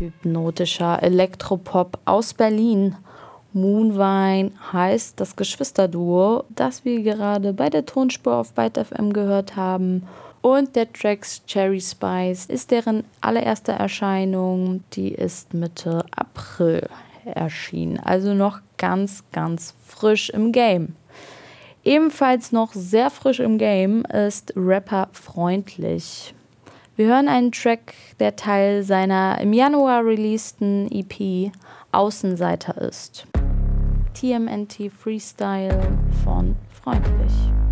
hypnotischer Elektropop aus Berlin. Moonvine heißt das Geschwisterduo, das wir gerade bei der Tonspur auf Byte FM gehört haben. Und der Track Cherry Spice ist deren allererste Erscheinung. Die ist Mitte April erschienen, also noch ganz, ganz frisch im Game. Ebenfalls noch sehr frisch im Game ist Rapper Freundlich. Wir hören einen Track, der Teil seiner im Januar releaseden EP Außenseiter ist. TMNT Freestyle von Freundlich.